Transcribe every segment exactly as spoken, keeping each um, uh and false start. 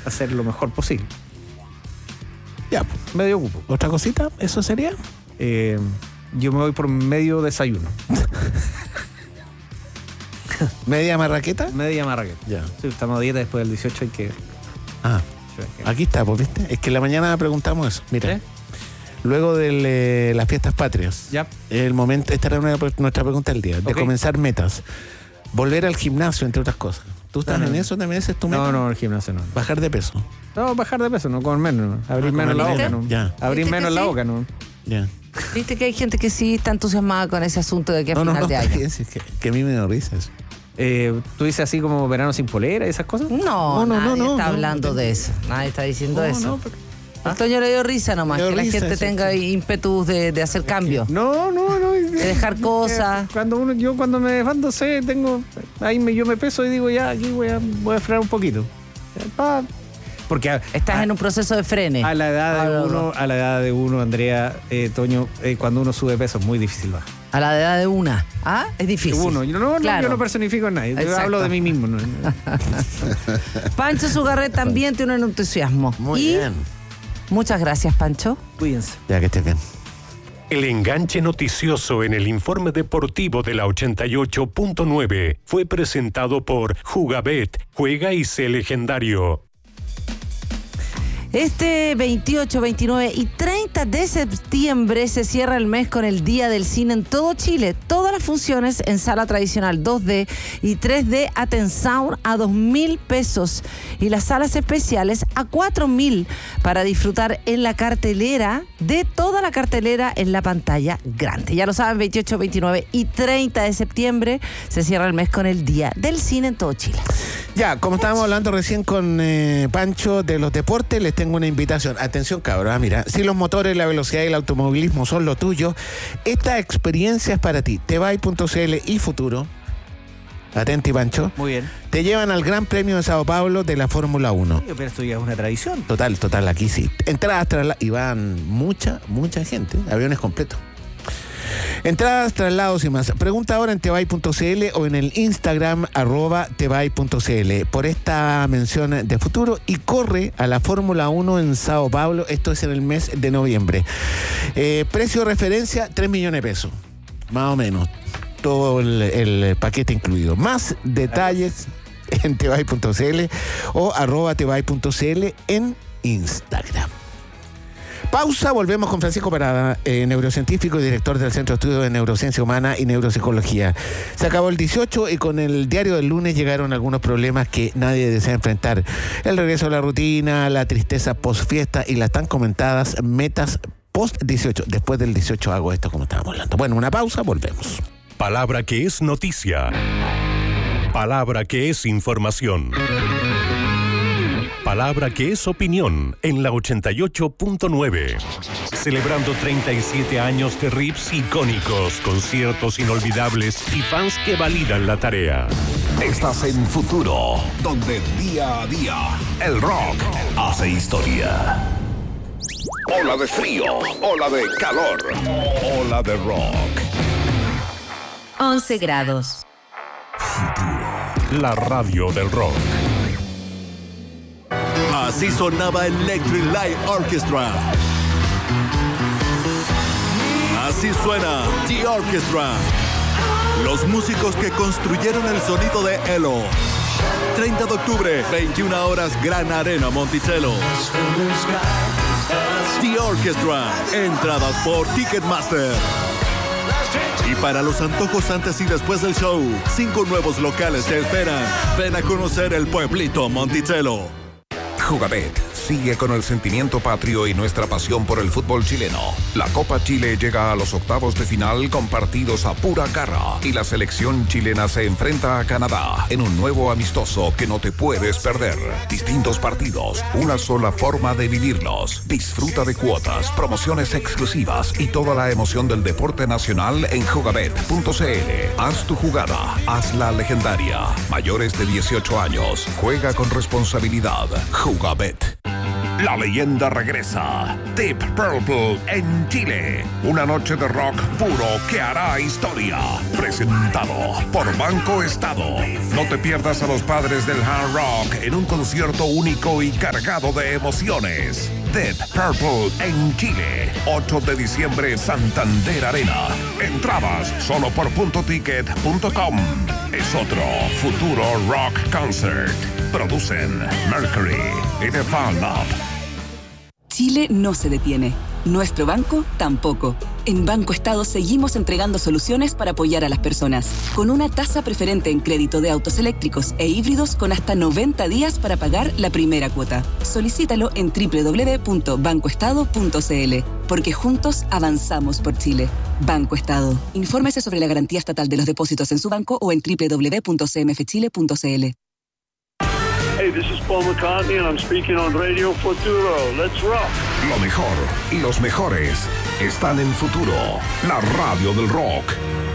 hacer lo mejor posible. Ya, medio cupo. ¿Otra cosita? ¿Eso sería? Eh, yo me voy por medio desayuno. ¿Media marraqueta? Media marraqueta. Ya. Sí, estamos a dieta, después del dieciocho hay que... Ah, aquí está, pues, ¿viste? Es que en la mañana preguntamos eso. Mira, ¿sí? Luego de eh, las fiestas patrias, ya. El momento, esta era una, nuestra pregunta del día, de okay. comenzar metas. Volver al gimnasio, entre otras cosas. ¿Tú estás no, en no. eso? ¿También ese es tu meta? No, no, el gimnasio no. ¿Bajar de peso? No, bajar de peso, no comer menos. No. Abrir ah, menos la boca, ¿no? Ya. Abrir menos la sí? boca, ¿no? Ya. Viste que hay gente que sí está entusiasmada con ese asunto de que a no, final no, no, de año. Es que, que a mí me da risa eso. Eh, ¿Tú dices así como verano sin polera y esas cosas? No, no, no, nadie no, está no, hablando no, de eso. Nadie está diciendo no, eso. No, pero... ¿Ah? Toño le dio risa nomás, dio que risa, la gente eso, tenga sí. ímpetus de, de hacer cambios. No, no, no. De dejar cosas. Cuando uno, yo cuando me levanto, sé, tengo, ahí me, yo me peso y digo, ya, aquí voy a, voy a frenar un poquito. Porque a, estás a, en un proceso de frene. A la edad de ah, uno, a la edad de uno, Andrea, eh, Toño, eh, cuando uno sube peso es muy difícil bajar. A la edad de una. ¿Ah? Es difícil. Uno. Yo no, claro. no, yo no personifico a nadie. Yo Exacto. hablo de mí mismo. ¿no? Pancho Zugarret también tiene un entusiasmo. Muy y bien. Muchas gracias, Pancho. Cuídense. Ya que estés bien. El enganche noticioso en el informe deportivo de la ochenta y ocho punto nueve fue presentado por Jugabet. Juega y sé legendario. Este veintiocho, veintinueve y treinta de septiembre se cierra el mes con el Día del Cine en todo Chile. Todas las funciones en sala tradicional dos D y tres D Atensound a dos mil pesos y las salas especiales a cuatro mil para disfrutar en la cartelera de toda la cartelera en la pantalla grande. Ya lo saben, veintiocho, veintinueve y treinta de septiembre se cierra el mes con el Día del Cine en todo Chile. Ya, como estábamos hablando recién con eh, Pancho de los deportes, les tengo una invitación. Atención, cabrón, mira, si los motores, la velocidad y el automovilismo son lo tuyo, esta experiencia es para ti. Tebay punto c l y Futuro, atenti, Pancho, muy bien, te llevan al Gran Premio de Sao Paulo de la Fórmula uno. Sí, pero esto ya es una tradición. Total, total, aquí sí. Entradas tras la... Y van mucha, mucha gente, aviones completos. Entradas, traslados y más. Pregunta ahora en tebay punto c l o en el Instagram arroba tebay punto c l por esta mención de Futuro y corre a la Fórmula uno en Sao Paulo. Esto es en el mes de noviembre. Eh, precio de referencia, tres millones de pesos. Más o menos. Todo el, el paquete incluido. Más detalles en tebay punto c l o arroba tebay punto c l en Instagram. Pausa, volvemos con Francisco Parada, eh, neurocientífico y director del Centro de Estudios de Neurociencia Humana y Neuropsicología. Se acabó el dieciocho y con el diario del lunes llegaron algunos problemas que nadie desea enfrentar. El regreso a la rutina, la tristeza post-fiesta y las tan comentadas metas post-dieciocho. Después del dieciocho hago esto como estábamos hablando. Bueno, una pausa, volvemos. Palabra que es noticia. Palabra que es información. Palabra que es opinión en la ochenta y ocho punto nueve. Celebrando treinta y siete años de riffs icónicos, conciertos inolvidables y fans que validan la tarea. Estás en Futuro, donde día a día el rock hace historia. Ola de frío, ola de calor, ola de rock. once grados. Futuro, la radio del rock. Así sonaba Electric Light Orchestra. Así suena The Orchestra. Los músicos que construyeron el sonido de Elo. treinta de octubre, veintiuna horas, Gran Arena Monticello. The Orchestra. Entradas por Ticketmaster. Y para los antojos antes y después del show, cinco nuevos locales te esperan. Ven a conocer el pueblito Monticello. Jugabet sigue con el sentimiento patrio y nuestra pasión por el fútbol chileno. La Copa Chile llega a los octavos de final con partidos a pura garra y la selección chilena se enfrenta a Canadá en un nuevo amistoso que no te puedes perder. Distintos partidos, una sola forma de vivirlos. Disfruta de cuotas, promociones exclusivas y toda la emoción del deporte nacional en jugabet punto c l. Haz tu jugada, hazla legendaria. Mayores de dieciocho años, juega con responsabilidad. Jugabet. La leyenda regresa. Deep Purple en Chile. Una noche de rock puro que hará historia. Presentado por Banco Estado. No te pierdas a los padres del hard rock en un concierto único y cargado de emociones. Deep Purple en Chile. ocho de diciembre, Santander Arena. Entradas solo por punto ticket punto com. Es otro futuro rock concert. Producen Mercury y The Fall Up. Chile no se detiene. Nuestro banco tampoco. En Banco Estado seguimos entregando soluciones para apoyar a las personas, con una tasa preferente en crédito de autos eléctricos e híbridos con hasta noventa días para pagar la primera cuota. Solicítalo en doble u doble u doble u punto banco estado punto c l, porque juntos avanzamos por Chile. Banco Estado. Infórmese sobre la garantía estatal de los depósitos en su banco o en doble u doble u doble u punto c m f chile punto c l. Hey, this is Paul McCartney and I'm speaking on Radio Futuro. Let's rock. Lo mejor y los mejores están en Futuro, la radio del rock.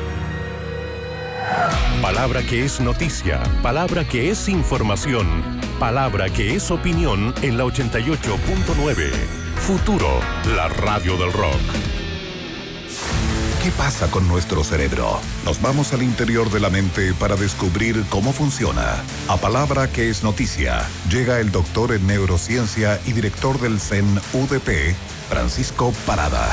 Palabra que es noticia, palabra que es información, palabra que es opinión en la ochenta y ocho punto nueve. Futuro, la radio del rock. ¿Qué pasa con nuestro cerebro? Nos vamos al interior de la mente para descubrir cómo funciona. A palabra que es noticia, llega el doctor en neurociencia y director del C E N U D P, Francisco Parada.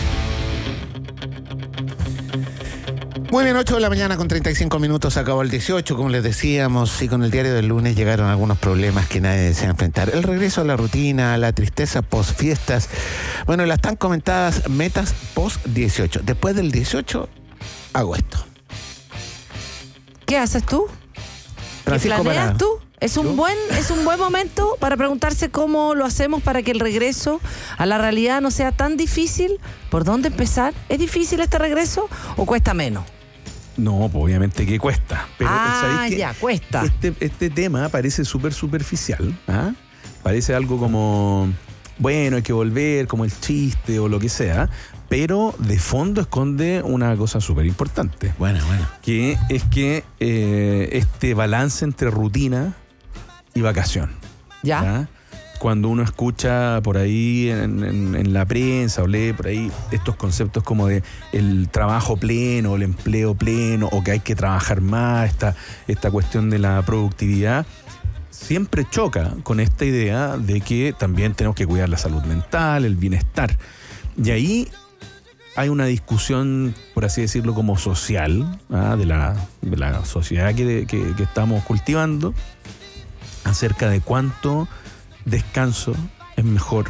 Muy bien, ocho de la mañana con treinta y cinco minutos, acabó el dieciocho, como les decíamos, y con el diario del lunes llegaron algunos problemas que nadie desea enfrentar. El regreso a la rutina, la tristeza post fiestas, bueno, las tan comentadas metas post dieciocho. Después del dieciocho, hago esto. ¿Qué haces tú? Francisco ¿Qué planeas Parada. tú? Es un ¿Tú? buen, es un buen momento para preguntarse cómo lo hacemos para que el regreso a la realidad no sea tan difícil. ¿Por dónde empezar? ¿Es difícil este regreso o cuesta menos? No, pues obviamente que cuesta. Pero, ah, ¿sabéis qué? ya, cuesta. Este, este tema parece súper superficial. ¿Ah? Parece algo como, bueno, hay que volver, como el chiste o lo que sea. Pero de fondo esconde una cosa súper importante. Bueno, bueno. Que es que eh, este balance entre rutina y vacación. Ya. ¿Ya? Cuando uno escucha por ahí en, en, en la prensa o lee por ahí estos conceptos como de el trabajo pleno, el empleo pleno, o que hay que trabajar más, esta, esta cuestión de la productividad, siempre choca con esta idea de que también tenemos que cuidar la salud mental, el bienestar. Y ahí hay una discusión, por así decirlo, como social, ¿ah? de, la, de la sociedad que, que, que estamos cultivando, acerca de cuánto descanso es mejor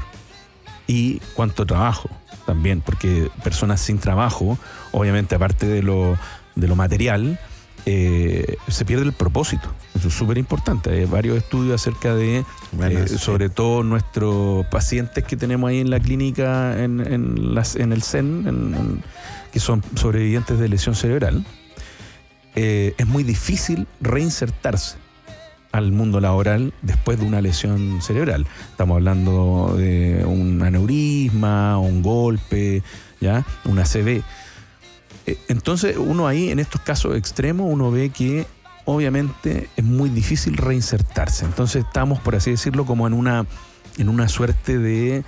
y cuánto trabajo también, porque personas sin trabajo, obviamente aparte de lo, de lo material, eh, se pierde el propósito. Eso es súper importante. Hay varios estudios acerca de, bueno, eh, sí. sobre todo nuestros pacientes que tenemos ahí en la clínica, en, en, las, en el C E N, en, en, que son sobrevivientes de lesión cerebral. Eh, es muy difícil reinsertarse al mundo laboral después de una lesión cerebral. Estamos hablando de un aneurisma, un golpe, ¿ya? Una A C V. Entonces, uno ahí, en estos casos extremos, uno ve que obviamente es muy difícil reinsertarse. Entonces estamos, por así decirlo, como en una, en una suerte de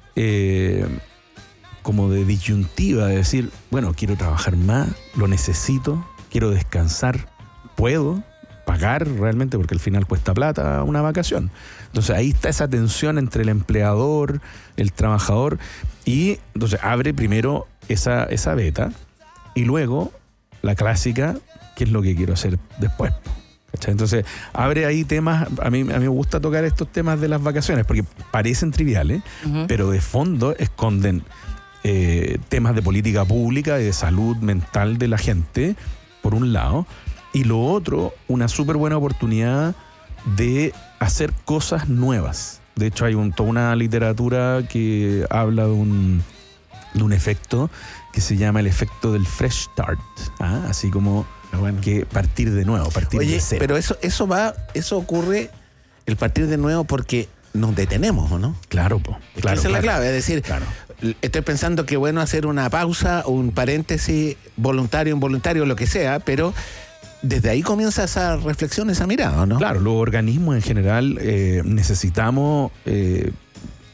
eh, como de disyuntiva, de decir, bueno, quiero trabajar más, lo necesito, quiero descansar, puedo pagar realmente, porque al final cuesta plata una vacación. Entonces ahí está esa tensión entre el empleador, el trabajador, y entonces abre primero esa, esa beta y luego la clásica, ¿qué es lo que quiero hacer después? ¿Cachai? Entonces abre ahí temas, a mí, a mí me gusta tocar estos temas de las vacaciones porque parecen triviales, uh-huh. pero de fondo esconden eh, temas de política pública y de salud mental de la gente, por un lado. Y lo otro, una súper buena oportunidad de hacer cosas nuevas. De hecho, hay un, toda una literatura que habla de un, de un efecto que se llama el efecto del fresh start. ¿Ah? Así como bueno. que partir de nuevo, partir Oye, de cero. Pero eso, eso va, eso ocurre, el partir de nuevo, porque nos detenemos, ¿o no? Claro, po. Claro, esa es claro. la clave, es decir, claro. estoy pensando que bueno hacer una pausa, un paréntesis, voluntario, involuntario, lo que sea, pero desde ahí comienza esa reflexión, esa mirada, ¿no? Claro, los organismos en general eh, necesitamos eh,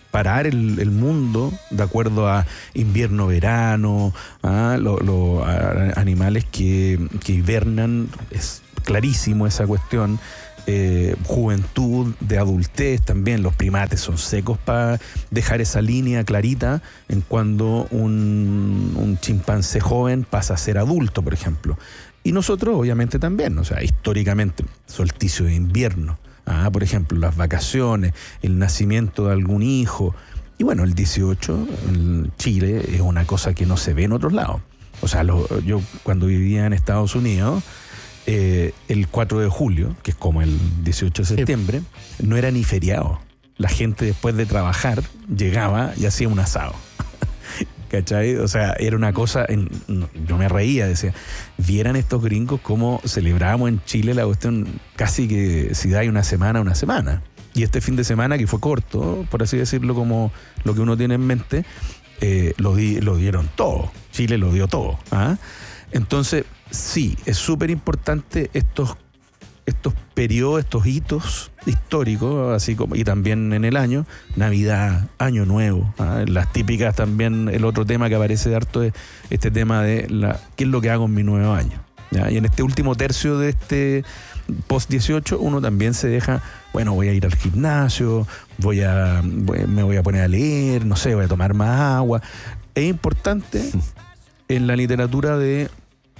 parar el, el mundo de acuerdo a invierno-verano, a los lo, animales que, que hibernan, es clarísimo esa cuestión. Eh, juventud, de adultez también, los primates son secos para dejar esa línea clarita en cuando un, un chimpancé joven pasa a ser adulto, por ejemplo. Y nosotros obviamente también, o sea, históricamente, solsticio de invierno, ah, por ejemplo, las vacaciones, el nacimiento de algún hijo. Y bueno, el dieciocho en Chile es una cosa que no se ve en otros lados. O sea, lo, yo cuando vivía en Estados Unidos, Eh, el cuatro de julio, que es como el dieciocho de septiembre, sí, no era ni feriado. La gente después de trabajar llegaba y hacía un asado. ¿Cachai? O sea, era una cosa, en, yo me reía, decía, vieran estos gringos cómo celebrábamos en Chile la cuestión casi que si da una semana, una semana. Y este fin de semana, que fue corto, por así decirlo, como lo que uno tiene en mente, eh, lo, di, lo dieron todo. Chile lo dio todo. ¿Ah? Entonces, sí, es súper importante estos, estos periodos, estos hitos históricos, así como, y también en el año, Navidad, Año Nuevo, ¿ah? Las típicas también, el otro tema que aparece de harto es este tema de la, ¿qué es lo que hago en mi nuevo año? ¿Ya? Y en este último tercio de este post dieciocho, uno también se deja, bueno, voy a ir al gimnasio, voy a, voy, me voy a poner a leer, no sé, voy a tomar más agua. Es importante en la literatura de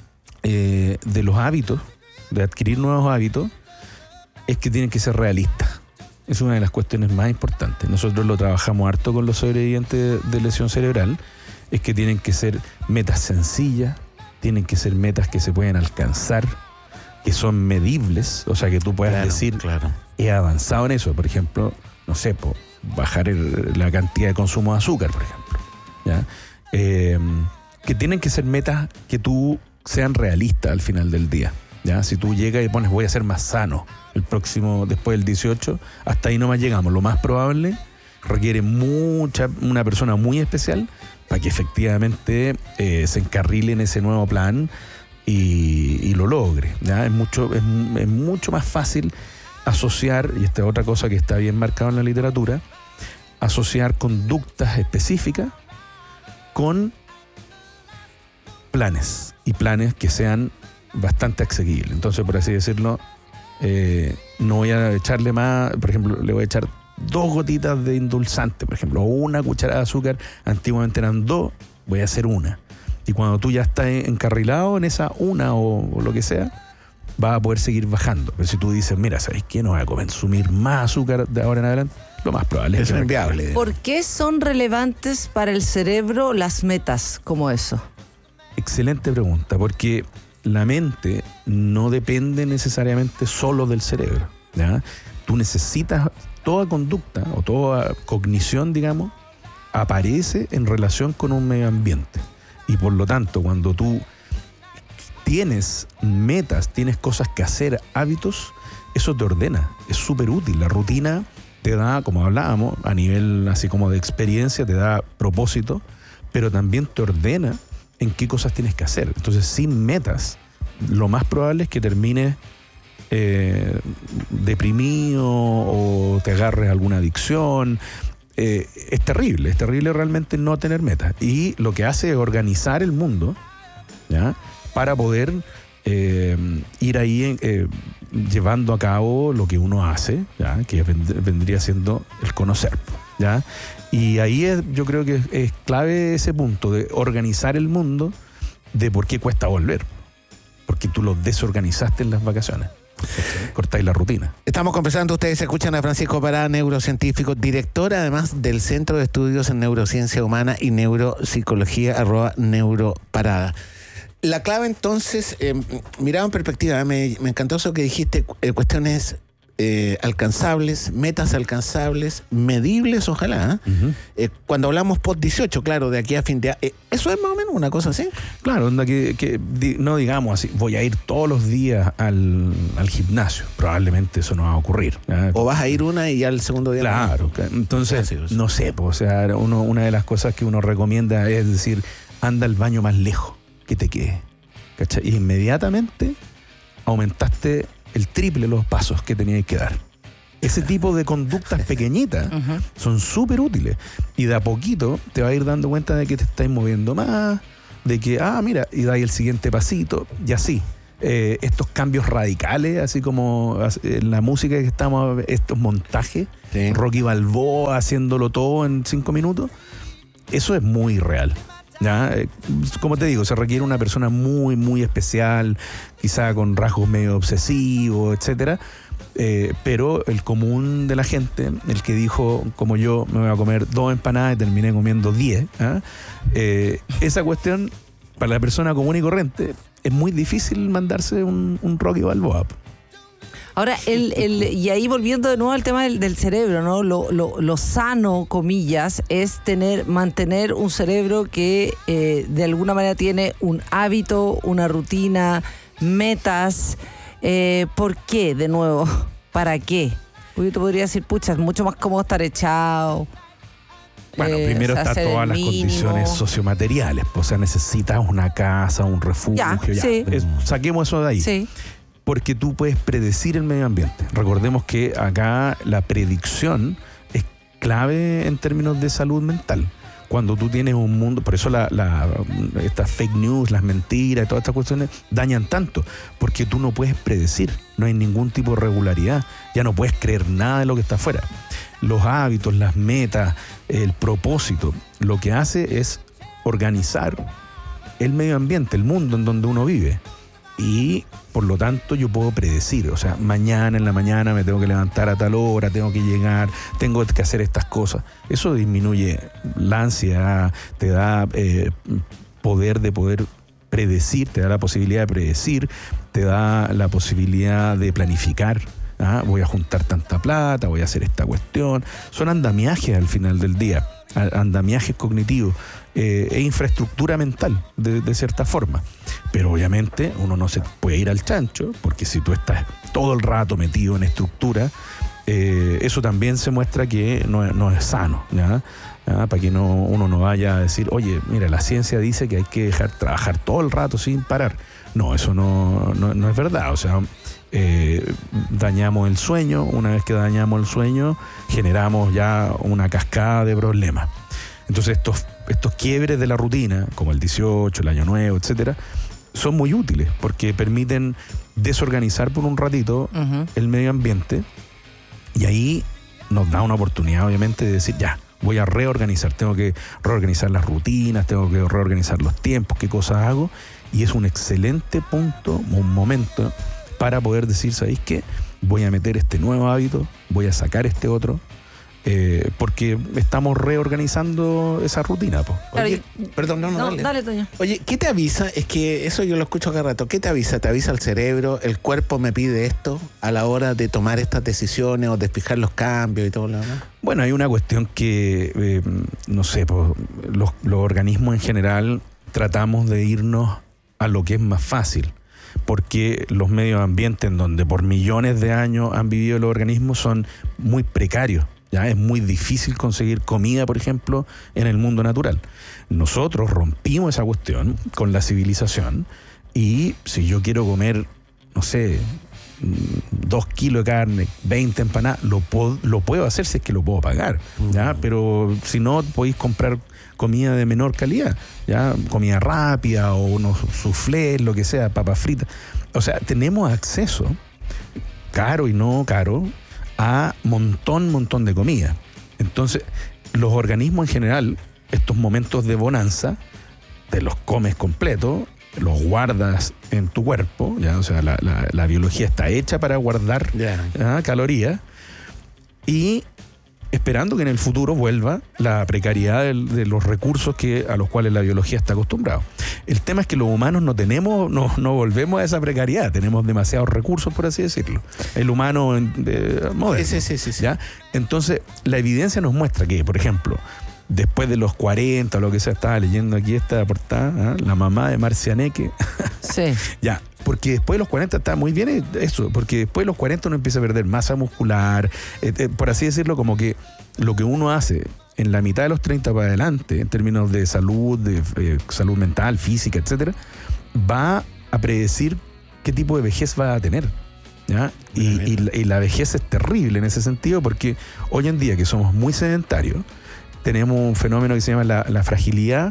Eh, de los hábitos, de adquirir nuevos hábitos, es que tienen que ser realistas. Es una de las cuestiones más importantes. Nosotros lo trabajamos harto con los sobrevivientes de, de lesión cerebral, es que tienen que ser metas sencillas, tienen que ser metas que se pueden alcanzar, que son medibles, o sea, que tú puedas claro, decir, claro. he avanzado en eso. Por ejemplo, no sé, po, bajar el, la cantidad de consumo de azúcar, por ejemplo. ¿Ya? Eh, que tienen que ser metas que tú sean realistas al final del día. ¿Ya? Si tú llegas y pones voy a ser más sano el próximo, después del dieciocho, hasta ahí nomás llegamos. Lo más probable requiere mucha, una persona muy especial para que efectivamente eh, se encarrile en ese nuevo plan y, y lo logre. ¿Ya? Es mucho, es, es mucho más fácil asociar, y esta es otra cosa que está bien marcada en la literatura, asociar conductas específicas con planes, y planes que sean bastante asequibles. Entonces, por así decirlo, eh, no voy a echarle más, por ejemplo, le voy a echar dos gotitas de endulzante, por ejemplo, o una cucharada de azúcar, antiguamente eran dos, voy a hacer una. Y cuando tú ya estás encarrilado en esa una o, o lo que sea, vas a poder seguir bajando. Pero si tú dices, mira, ¿sabes qué? No voy a consumir más azúcar de ahora en adelante, lo más probable es que es inviable. ¿Por qué son relevantes para el cerebro las metas como eso? Excelente pregunta, porque la mente no depende necesariamente solo del cerebro, ¿ya? Tú necesitas, toda conducta o toda cognición, digamos, aparece en relación con un medio ambiente. Y por lo tanto, cuando tú tienes metas, tienes cosas que hacer, hábitos, eso te ordena, es súper útil. La rutina te da, como hablábamos, a nivel así como de experiencia, te da propósito, pero también te ordena en qué cosas tienes que hacer. Entonces, sin metas, lo más probable es que termines eh, deprimido o te agarres alguna adicción. Eh, es terrible, es terrible realmente no tener metas. Y lo que hace es organizar el mundo, ¿ya? Para poder eh, ir ahí eh, llevando a cabo lo que uno hace, ¿ya? Que vendría siendo el conocer, ¿ya? Y ahí es, yo creo que es, es clave ese punto de organizar el mundo, de por qué cuesta volver. Porque tú lo desorganizaste en las vacaciones. Cortáis la rutina. Estamos conversando, ustedes escuchan a Francisco Parada, neurocientífico, director además del Centro de Estudios en Neurociencia Humana y Neuropsicología, arroba Neuroparada. La clave entonces, eh, mirado en perspectiva, me, me encantó eso que dijiste, eh, cuestiones eh, alcanzables, metas alcanzables, medibles, ojalá. ¿eh? Uh-huh. Eh, cuando hablamos post dieciocho, claro, de aquí a fin de año, eh, ¿eso es más o menos una cosa así? Claro, onda que, que di, no digamos así, voy a ir todos los días al, al gimnasio. Probablemente eso no va a ocurrir. ¿eh? O vas a ir una y ya el segundo día. Claro, no. Entonces, sí, no sé, pues, o sea, uno, una de las cosas que uno recomienda es decir, anda al baño más lejos que te quede. ¿Cachai? Y inmediatamente aumentaste el triple los pasos que tenías que dar. Ese tipo de conductas pequeñitas uh-huh. son súper útiles. Y de a poquito te vas a ir dando cuenta de que te estás moviendo más, de que, ah, mira, y dais el siguiente pasito, y así. Eh, estos cambios radicales, así como en la música que estamos, estos montajes, sí. Rocky Balboa haciéndolo todo en cinco minutos, eso es muy real. ¿Ya? Como te digo, se requiere una persona muy, muy especial, quizá con rasgos medio obsesivos, etcétera. Eh, pero el común de la gente, el que dijo, como yo, me voy a comer dos empanadas y terminé comiendo diez, ¿eh? Eh, esa cuestión, para la persona común y corriente, es muy difícil mandarse un, un Rocky Balboa. Ahora, el, el, y ahí volviendo de nuevo al tema del, del cerebro, ¿no? Lo, lo, lo sano, comillas, es tener, mantener un cerebro que eh, de alguna manera tiene un hábito, una rutina, metas. Eh, ¿Por qué, de nuevo? ¿Para qué? Yo te podría decir, pucha, es mucho más cómodo estar echado. Bueno, eh, primero o sea, están todas las mínimo. condiciones sociomateriales. O sea, necesitas una casa, un refugio. Ya, ya. Sí. Es, saquemos eso de ahí. Sí. Porque tú puedes predecir el medio ambiente. Recordemos que acá la predicción es clave en términos de salud mental. Cuando tú tienes un mundo, por eso la, la, estas fake news, las mentiras y todas estas cuestiones dañan tanto, porque tú no puedes predecir, no hay ningún tipo de regularidad, ya no puedes creer nada de lo que está afuera. Los hábitos, las metas, el propósito, lo que hace es organizar el medio ambiente, el mundo en donde uno vive. Y por lo tanto yo puedo predecir, o sea, mañana en la mañana me tengo que levantar a tal hora, tengo que llegar, tengo que hacer estas cosas. Eso disminuye la ansiedad, te da eh, poder de poder predecir, te da la posibilidad de predecir, te da la posibilidad de planificar. ¿Ah? Voy a juntar tanta plata, voy a hacer esta cuestión. Son andamiajes al final del día, andamiajes cognitivos eh, e infraestructura mental de, de cierta forma. Pero obviamente uno no se puede ir al chancho, porque si tú estás todo el rato metido en estructura, eh, eso también se muestra que no, no es sano, ¿ya? ¿Ya? Para que no, uno no vaya a decir, oye, mira, la ciencia dice que hay que dejar trabajar todo el rato sin parar. No, eso no, no, no es verdad. O sea, eh, dañamos el sueño. Una vez que dañamos el sueño, generamos ya una cascada de problemas. Entonces estos, estos quiebres de la rutina, como el dieciocho, el año nuevo, etcétera, son muy útiles porque permiten desorganizar por un ratito uh-huh. el medio ambiente, y ahí nos da una oportunidad obviamente de decir, ya, voy a reorganizar, tengo que reorganizar las rutinas, tengo que reorganizar los tiempos, qué cosas hago, y es un excelente punto, un momento para poder decir, ¿sabéis qué? Voy a meter este nuevo hábito, voy a sacar este otro, eh, porque estamos reorganizando esa rutina. Po. Oye, perdón, no, no, no dale. dale, Toño. Oye, ¿qué te avisa? Es que eso yo lo escucho cada rato. ¿Qué te avisa? ¿Te avisa el cerebro? ¿El cuerpo me pide esto a la hora de tomar estas decisiones o de fijar los cambios y todo lo demás? Bueno, hay una cuestión que, eh, no sé, pues, los, los organismos en general tratamos de irnos a lo que es más fácil, porque los medios ambientes en donde por millones de años han vivido los organismos son muy precarios. Ya es muy difícil conseguir comida, por ejemplo, en el mundo natural. Nosotros rompimos esa cuestión con la civilización, y si yo quiero comer, no sé, dos kilos de carne, veinte empanadas, lo puedo, lo puedo hacer si es que lo puedo pagar, ¿ya? Pero si no, podéis comprar comida de menor calidad, ¿ya? Comida rápida o unos soufflés, lo que sea, papas fritas. O sea, tenemos acceso, caro y no caro, a montón, montón de comida. Entonces, los organismos en general, estos momentos de bonanza, te los comes completos, los guardas en tu cuerpo, ¿ya? O sea, la, la, la biología está hecha para guardar yeah. calorías, y esperando que en el futuro vuelva la precariedad de, de los recursos que, a los cuales la biología está acostumbrada. El tema es que los humanos no tenemos, no, no volvemos a esa precariedad, tenemos demasiados recursos, por así decirlo. El humano eh, moderno. Sí, sí, sí, sí. ¿Ya? Entonces, la evidencia nos muestra que, por ejemplo, después de los cuarenta o lo que sea, estaba leyendo aquí esta portada, ¿eh? La mamá de Marcianeque. Sí. Ya, porque después de los cuarenta está muy bien eso, porque después de los cuarenta uno empieza a perder masa muscular, eh, eh, por así decirlo, como que lo que uno hace en la mitad de los treinta para adelante, en términos de salud, de eh, salud mental, física, etcétera, va a predecir qué tipo de vejez va a tener. ¿ya? Y, y, y la vejez es terrible en ese sentido porque hoy en día que somos muy sedentarios, tenemos un fenómeno que se llama la, la fragilidad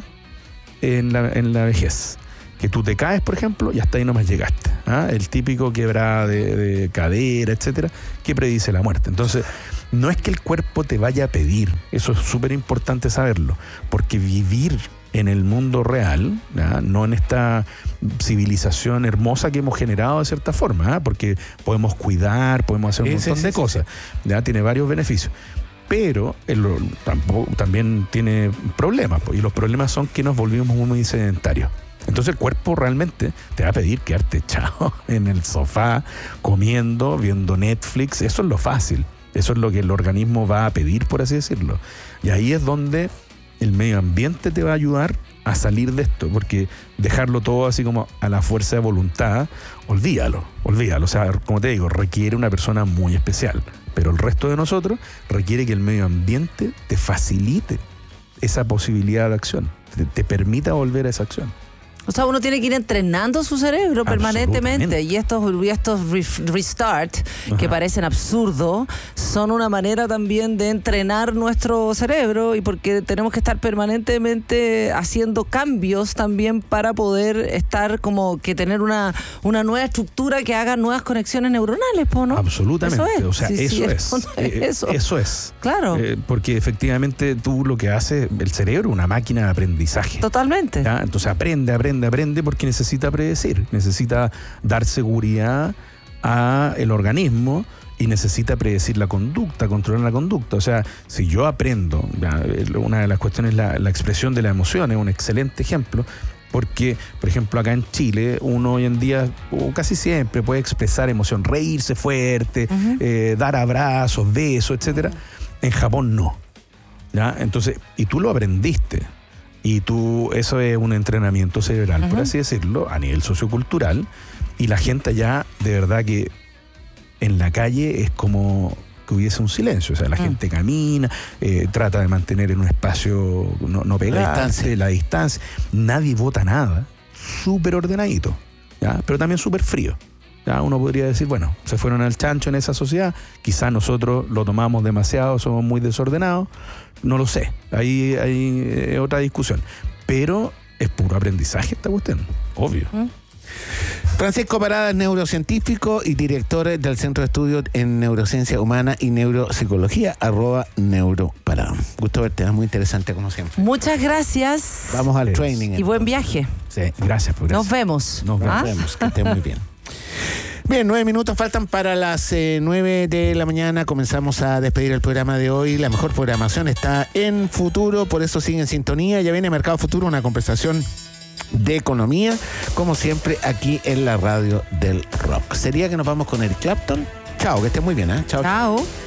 en la, en la vejez. Que tú te caes, por ejemplo, y hasta ahí nomás llegaste. ¿Ah? El típico quebrada de, de cadera, etcétera, que predice la muerte. Entonces, no es que el cuerpo te vaya a pedir, eso es súper importante saberlo, porque vivir en el mundo real, ¿ah? No en esta civilización hermosa que hemos generado de cierta forma, ¿ah? Porque podemos cuidar, podemos hacer un sí, montón sí, de sí, cosas, sí. ¿ya? Tiene varios beneficios. Pero el, tampoco, también tiene problemas, y los problemas son que nos volvimos muy sedentarios. Entonces el cuerpo realmente te va a pedir quedarte echado en el sofá, comiendo, viendo Netflix. Eso es lo fácil. Eso es lo que el organismo va a pedir, por así decirlo. Y ahí es donde el medio ambiente te va a ayudar a salir de esto, porque dejarlo todo así como a la fuerza de voluntad, olvídalo, olvídalo. O sea, como te digo, requiere una persona muy especial. Pero el resto de nosotros requiere que el medio ambiente te facilite esa posibilidad de acción, te, te permita volver a esa acción. O sea, uno tiene que ir entrenando su cerebro permanentemente. Y estos, y estos re- restart, Ajá. que parecen absurdos, son una manera también de entrenar nuestro cerebro, y porque tenemos que estar permanentemente haciendo cambios también para poder estar como que tener una, una nueva estructura que haga nuevas conexiones neuronales, ¿no? Absolutamente. Eso es. O sea, sí, eso, sí, es. eso. Eh, eso. eso es. Claro. Eh, porque efectivamente tú lo que haces, el cerebro, una máquina de aprendizaje. Totalmente. ¿Ya? Entonces aprende, aprende. aprende porque necesita predecir, necesita dar seguridad a el organismo y necesita predecir la conducta, controlar la conducta. O sea, si yo aprendo, ya, una de las cuestiones es la, la expresión de la emoción, es un excelente ejemplo, porque, por ejemplo, acá en Chile, uno hoy en día, o casi siempre, puede expresar emoción, reírse fuerte, uh-huh. eh, dar abrazos, besos, etcétera. En Japón no. ¿Ya? Entonces, y tú lo aprendiste. Y tú, eso es un entrenamiento cerebral, uh-huh. por así decirlo, a nivel sociocultural. Y la gente allá, de verdad que en la calle es como que hubiese un silencio. O sea, la uh-huh. gente camina, eh, trata de mantener en un espacio no, no pegarse, la distancia. la distancia. Nadie vota nada. Súper ordenadito, ¿ya? Pero también súper frío. ¿Ya? Uno podría decir, bueno, se fueron al chancho en esa sociedad. Quizás nosotros lo tomamos demasiado, somos muy desordenados. No lo sé, ahí hay eh, otra discusión. Pero es puro aprendizaje esta cuestión, obvio. ¿Mm? Francisco Parada es neurocientífico y director del Centro de Estudios en Neurociencia Humana y Neuropsicología, arroba neuroparada. Gusto verte, es muy interesante como siempre. Muchas gracias. Vamos al training. Y entonces. buen viaje. Sí, gracias. Por Nos vemos. Nos vemos, ¿Ah? vemos que esté muy bien. Bien, nueve minutos faltan para las eh, nueve de la mañana. Comenzamos a despedir el programa de hoy. La mejor programación está en Futuro, por eso sigue en sintonía. Ya viene Mercado Futuro, una conversación de economía, como siempre, aquí en la radio del rock. Sería que nos vamos con Eric Clapton. Chao, que esté muy bien, ¿eh? Chao. Chao.